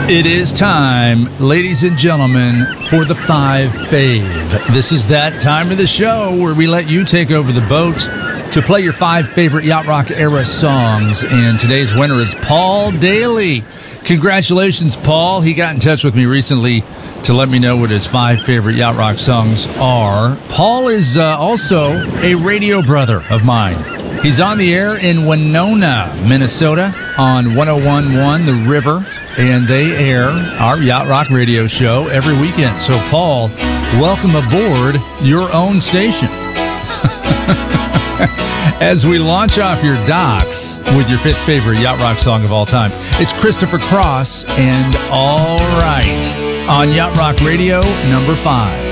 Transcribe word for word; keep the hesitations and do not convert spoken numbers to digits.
It is time, ladies and gentlemen, for the Five Fave. This is that time of the show where we let you take over the boat to play your five favorite Yacht Rock era songs. And today's winner is Paul Daly. Congratulations, Paul. He got in touch with me recently to let me know what his five favorite Yacht Rock songs are. Paul is uh, also a radio brother of mine. He's on the air in Winona, Minnesota on one oh one point one The River. And they air our Yacht Rock radio show every weekend. So, Paul, welcome aboard your own station. As we launch off your docks with your fifth favorite Yacht Rock song of all time, it's Christopher Cross and All Right on Yacht Rock Radio number five.